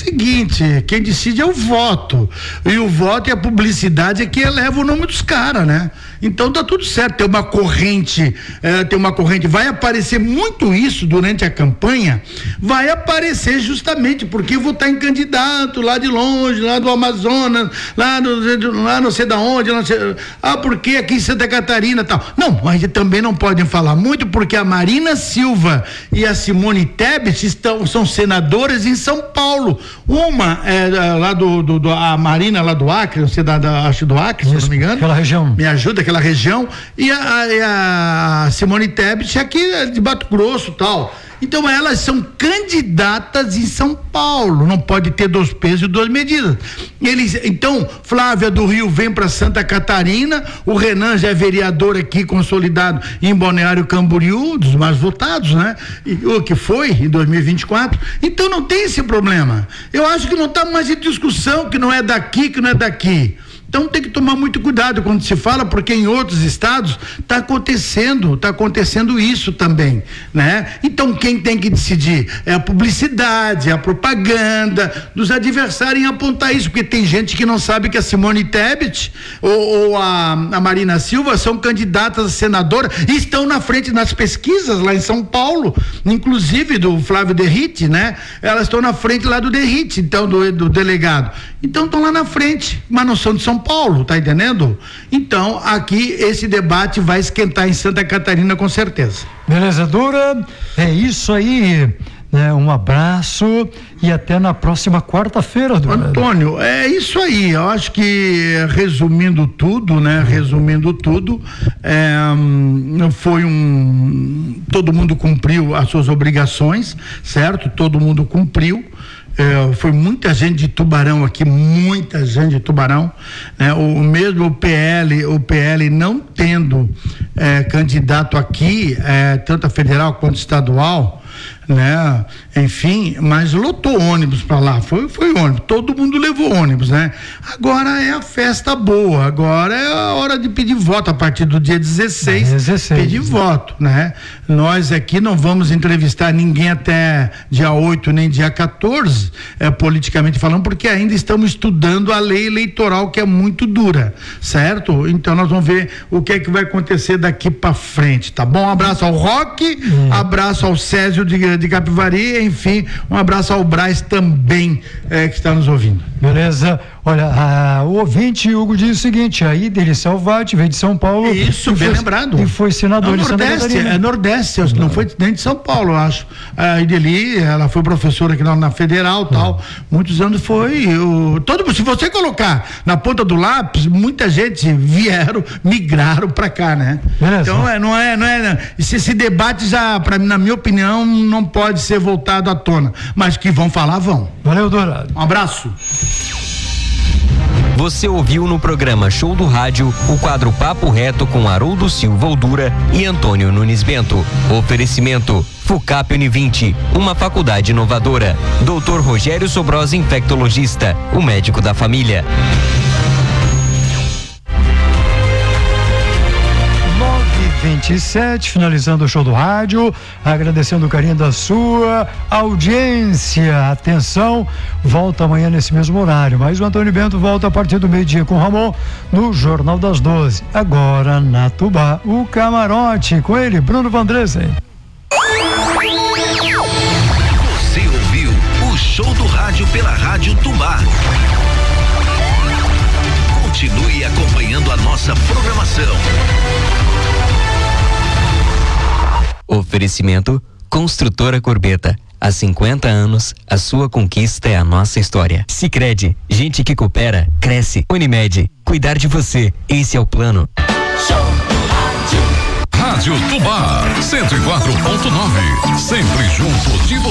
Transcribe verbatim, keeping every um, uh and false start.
seguinte, quem decide é o voto, e o voto e a publicidade é que eleva o nome dos caras, né? Então tá tudo certo, tem uma corrente, é, tem uma corrente, vai aparecer muito isso durante a campanha, vai aparecer justamente porque eu vou estar em candidato lá de longe, lá do Amazonas, lá, do, lá não sei da onde, não sei, ah, porque aqui em Santa Catarina e tal. Não, mas também não podem falar muito porque a Marina Silva e a Simone Tebet estão, são senadoras em São Paulo. Uma é lá do, do, do a Marina lá do Acre, não sei da, da acho do Acre, isso, se não me engano. Aquela região. Me ajuda, aquela região. E a, e a Simone Tebet aqui de Mato Grosso, tal. Então elas são candidatas em São Paulo, não pode ter dois pesos e duas medidas. Eles, então, Flávia do Rio vem para Santa Catarina, o Renan já é vereador aqui consolidado em Balneário Camboriú, dos mais votados, né? E, o que foi em dois mil e vinte e quatro. Então não tem esse problema. Eu acho que não está mais em discussão que não é daqui, que não é daqui. Então tem que tomar muito cuidado quando se fala, porque em outros estados está acontecendo, está acontecendo isso também, né? Então quem tem que decidir é a publicidade, é a propaganda dos adversários em apontar isso, porque tem gente que não sabe que a Simone Tebet ou, ou a, a Marina Silva são candidatas a senadora e estão na frente nas pesquisas lá em São Paulo, inclusive do Flávio Derrite, né? Elas estão na frente lá do Derrite, então do, do delegado. Então estão lá na frente, mas não são de São Paulo, tá entendendo? Então, aqui esse debate vai esquentar em Santa Catarina com certeza. Beleza, Dura, é isso aí, né? Um abraço e até na próxima quarta-feira, Dura. Antônio, é isso aí, eu acho que resumindo tudo, né? Resumindo tudo, é, foi um, todo mundo cumpriu as suas obrigações, certo? Todo mundo cumpriu. É, foi muita gente de Tubarão aqui, muita gente de Tubarão, né? O mesmo o P L, o P L não tendo é, candidato aqui, é, tanto a federal quanto estadual, né? Enfim, mas lotou ônibus para lá, foi, foi ônibus, todo mundo levou ônibus, né? Agora é a festa boa, agora é a hora de pedir voto, a partir do dia dezesseis, dezesseis pedir né? voto, né? Nós aqui não vamos entrevistar ninguém até dia oito, nem dia quatorze, é, politicamente falando, porque ainda estamos estudando a lei eleitoral, que é muito dura, certo? Então nós vamos ver o que é que vai acontecer daqui para frente, tá bom? Um abraço ao Roque, hum. abraço ao Césio de, de Capivari, enfim, um abraço ao Braz também, é, que está nos ouvindo. Beleza, olha, a, o ouvinte Hugo diz o seguinte, a Ideli Salvati veio de São Paulo. Isso, bem foi, lembrado. E foi senador de Santa Catarina. É Nordeste, não, não foi nem de São Paulo, eu acho. A Ideli, ela foi professora aqui na, na Federal, tal, hum. muitos anos foi, eu, todo, se você colocar na ponta do lápis, muita gente vieram, migraram para cá, né? Beleza. Então, é, não é, não é, esse, esse debate já, pra, na minha opinião, não pode ser voltado à tona, mas que vão falar, vão. Valeu, Dourado. Um abraço. Você ouviu no programa Show do Rádio o quadro Papo Reto com Haroldo Silva Oldura e Antônio Nunes Bento. Oferecimento Fucap Univinte, uma faculdade inovadora. doutor Rogério Sobrosa, infectologista, o médico da família. vinte e sete, finalizando o Show do Rádio, agradecendo o carinho da sua audiência. Atenção, volta amanhã nesse mesmo horário, mas o Antônio Bento volta a partir do meio-dia com o Ramon no Jornal das doze. Agora na Tubá, o Camarote, com ele, Bruno Vandresen. Você ouviu o Show do Rádio pela Rádio Tubá. Continue acompanhando a nossa programação. Oferecimento Construtora Corbeta. Há cinquenta anos, a sua conquista é a nossa história. Sicredi, gente que coopera, cresce. Unimed, cuidar de você, esse é o plano. Show do Rádio. Rádio Tubá, cento e quatro ponto nove. Sempre junto de você.